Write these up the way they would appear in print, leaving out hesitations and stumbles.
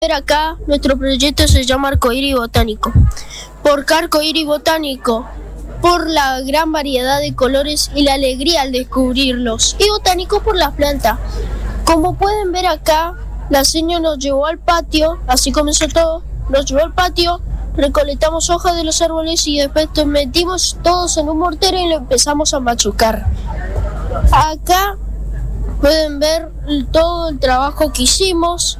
Acá nuestro proyecto se llama Arcoíris Botánico. ¿Por qué Arcoíris Botánico? Por la gran variedad de colores y la alegría al descubrirlos. Y botánico por las plantas. Como pueden ver acá, la señora nos llevó al patio, así comenzó todo, nos llevó al patio, recolectamos hojas de los árboles y después metimos todos en un mortero y lo empezamos a machucar. Acá pueden ver todo el trabajo que hicimos.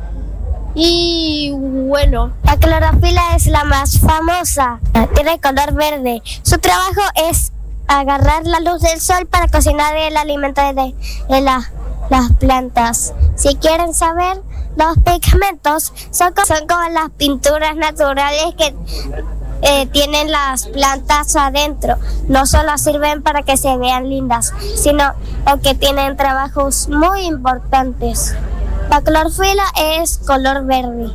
Y bueno, la clorofila es la más famosa, tiene color verde. Su trabajo es agarrar la luz del sol para cocinar el alimento de las plantas. Si quieren saber, los pigmentos son como las pinturas naturales que tienen las plantas adentro. No solo sirven para que se vean lindas, sino que tienen trabajos muy importantes. La clorofila es color verde.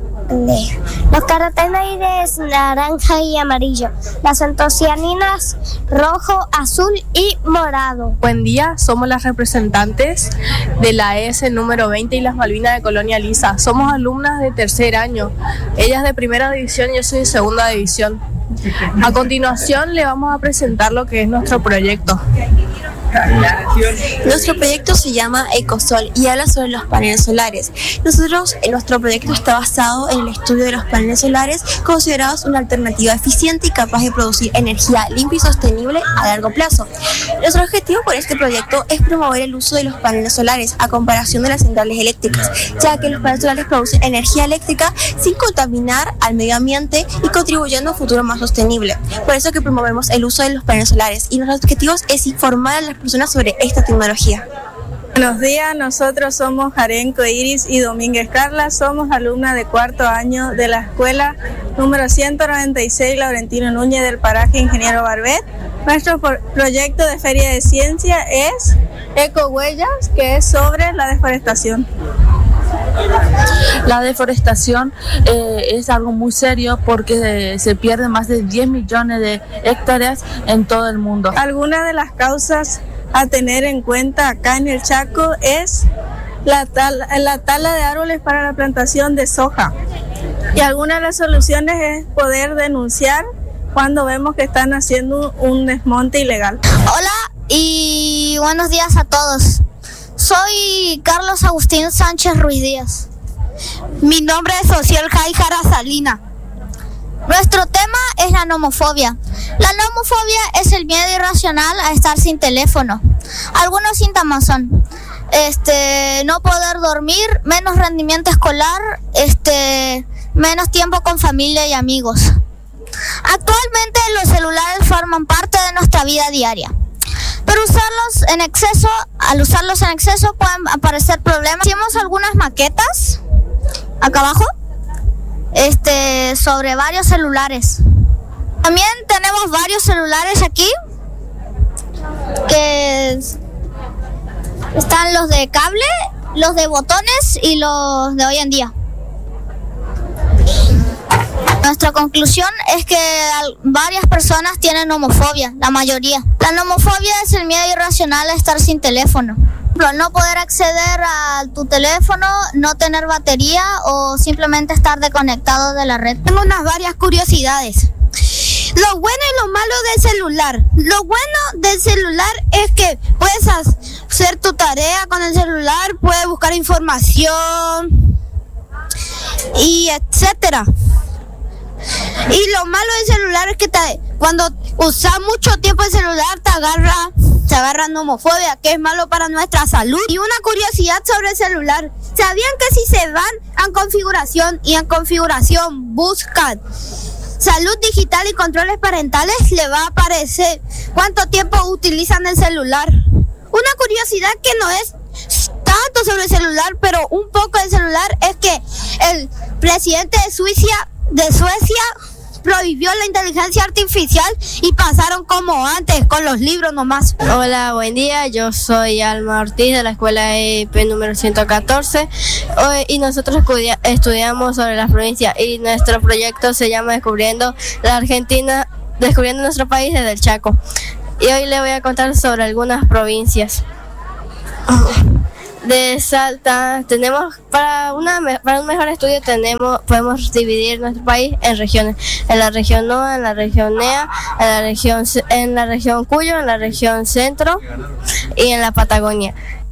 Los carotenoides naranja y amarillo. Las antocianinas rojo, azul y morado. Buen día, somos las representantes de la ES número 20 y las Malvinas de Colonia Lisa. Somos alumnas de tercer año. Ella es de primera división y yo soy de segunda división. A continuación le vamos a presentar lo que es nuestro proyecto. Nuestro proyecto se llama Ecosol y habla sobre los paneles solares. Nuestro proyecto está basado en el estudio de los paneles solares, considerados una alternativa eficiente y capaz de producir energía limpia y sostenible a largo plazo. Nuestro objetivo por este proyecto es promover el uso de los paneles solares a comparación de las centrales eléctricas, ya que los paneles solares producen energía eléctrica sin contaminar al medio ambiente y contribuyendo a un futuro más sostenible. Por eso que promovemos el uso de los paneles solares y nuestro objetivo es informar a las personas sobre esta tecnología. Buenos días, nosotros somos Jarenco Iris y Domínguez Carla, somos alumnas de cuarto año de la escuela número 196 Laurentino Núñez del paraje Ingeniero Barbet. Nuestro proyecto de Feria de Ciencia es Ecohuellas, que es sobre la deforestación. La deforestación es algo muy serio porque se pierden más de 10 millones de hectáreas en todo el mundo. Algunas de las causas a tener en cuenta acá en el Chaco es la tala de árboles para la plantación de soja. Y alguna de las soluciones es poder denunciar cuando vemos que están haciendo un desmonte ilegal. Hola y buenos días a todos. Soy Carlos Agustín Sánchez Ruiz Díaz. Mi nombre es Ociel Jaijara Salina. Nuestro tema es la nomofobia. La nomofobia es el miedo irracional a estar sin teléfono. Algunos síntomas son no poder dormir, menos rendimiento escolar, menos tiempo con familia y amigos. Actualmente los celulares forman parte de nuestra vida diaria. Pero al usarlos en exceso pueden aparecer problemas. Hicimos algunas maquetas acá abajo sobre varios celulares. También tenemos varios celulares aquí que están los de cable, los de botones y los de hoy en día. Nuestra conclusión es que varias personas tienen nomofobia, la mayoría. La nomofobia es el miedo irracional a estar sin teléfono. No poder acceder a tu teléfono, no tener batería o simplemente estar desconectado de la red. Tengo varias curiosidades. Lo bueno y lo malo del celular. Lo bueno del celular es que puedes hacer tu tarea con el celular, puedes buscar información y etcétera. Y lo malo del celular es que cuando usas mucho tiempo el celular te agarra nomofobia, que es malo para nuestra salud. Y una curiosidad sobre el celular: ¿sabían que si se van a configuración y en configuración buscan salud digital y controles parentales, le va a aparecer cuánto tiempo utilizan el celular? Una curiosidad que no es tanto sobre el celular, pero un poco del celular, es que el presidente de Suecia prohibió la inteligencia artificial y pasaron como antes, con los libros nomás. Hola, buen día, yo soy Alma Ortiz de la escuela EP número 114 y nosotros estudiamos sobre las provincias y nuestro proyecto se llama Descubriendo nuestro país desde el Chaco. Y hoy le voy a contar sobre algunas provincias. de Salta tenemos para un mejor estudio podemos dividir nuestro país en regiones, en la región NOA, en la región NEA, en la región Cuyo, en la región Centro y en la Patagonia.